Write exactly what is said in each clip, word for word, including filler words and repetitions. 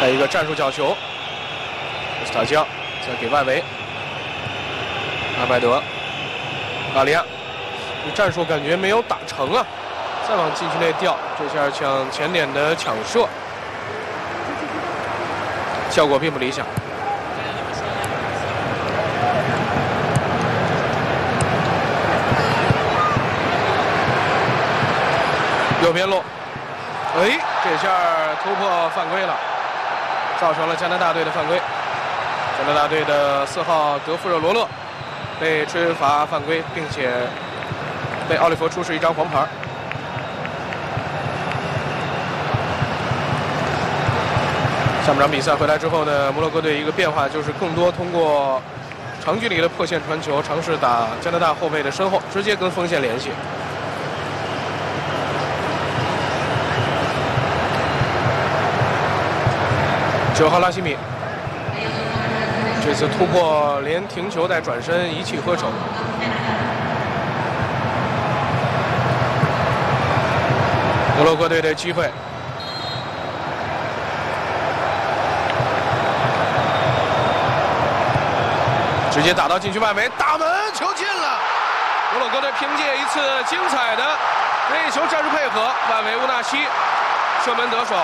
再一个战术角球，斯塔江再给外围，阿拜德，阿里亚，这战术感觉没有打成啊，再往禁区内调，这下抢前点的抢射，效果并不理想。右边路，哎，这下突破犯规了，造成了加拿大队的犯规。加拿大队的四号德富热罗勒被吹罚犯规，并且被奥利弗出示一张黄牌。下半场比赛回来之后呢，摩洛哥队一个变化就是更多通过长距离的破线传球，尝试打加拿大后卫的身后，直接跟锋线联系。九号拉希米，这次突破连停球带转身一气呵成。摩洛哥队的机会，直接打到禁区外围，打门，球进了。摩洛哥队凭借一次精彩的任意球战术配合，外围乌纳西射门得手。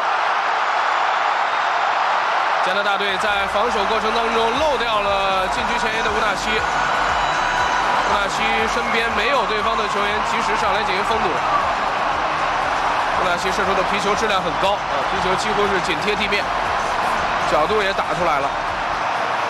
加拿大队在防守过程当中漏掉了禁区前沿的乌纳西，乌纳西身边没有对方的球员及时上来进行封堵。乌纳西射出的皮球质量很高啊，皮球几乎是紧贴地面，角度也打出来了。